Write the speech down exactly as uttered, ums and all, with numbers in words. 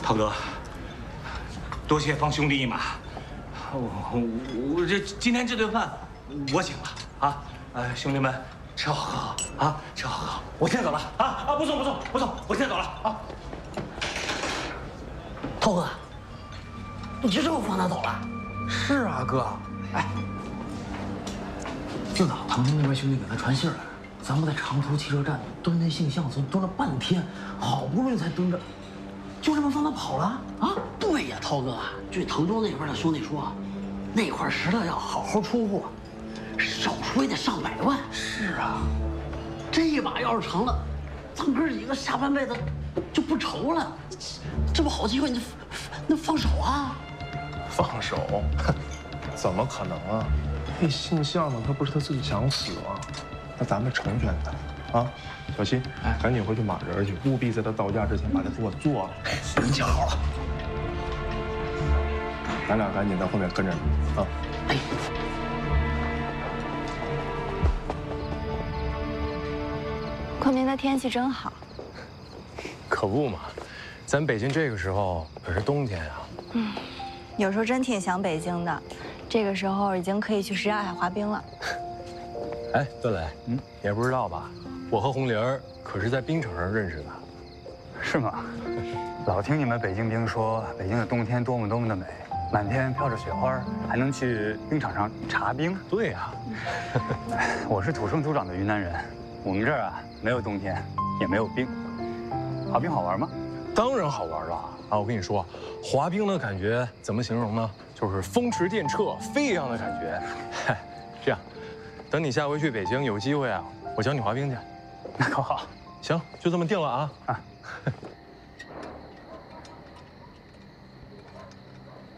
涛哥，多谢帮兄弟一马。我我我这今天这顿饭我请了啊！呃，兄弟们吃好喝好啊，吃好喝好。我先走了啊啊！不送不送不送，我先走了啊。 涛哥，你就这么放他走了？ 是啊，哥。哎，自打唐山那边兄弟给他传信来，咱们在长途汽车站蹲那信箱村蹲了半天，好不容易才蹲着，就这么放他跑了啊？ 对呀，涛哥，据滕州那边的兄弟说，那块石头要好好出货，少说也得上百万。 是啊， 这一把要是成了，咱们哥几个下半辈子就不愁了。这么好机会，你那放手啊？ 放手？怎么可能啊？那信箱子他不是他自己想死吗？那咱们成全他啊！小新，哎，赶紧回去码人去，务必在他到家之前把这桌子做了。 你讲好了。 咱俩赶紧在后面跟着你啊！ 哎。 昆明的天气真好。 可不嘛，咱北京这个时候可是冬天啊。 嗯，有时候真挺想北京的，这个时候已经可以去什刹海滑冰了。 哎，段磊，嗯，你还不知道吧？我和红玲儿可是在冰场上认识的。 是吗？老听你们北京兵说，北京的冬天多么多么的美，满天飘着雪花，还能去冰场上查冰。 对呀， 我是土生土长的云南人，我们这儿啊没有冬天，也没有冰。滑冰好玩吗？ 当然好玩了啊！我跟你说，滑冰的感觉怎么形容呢？就是风驰电掣、飞一样的感觉。嗨，这样，等你下回去北京有机会啊，我教你滑冰去。 那可好。 行，就这么定了啊！ 啊。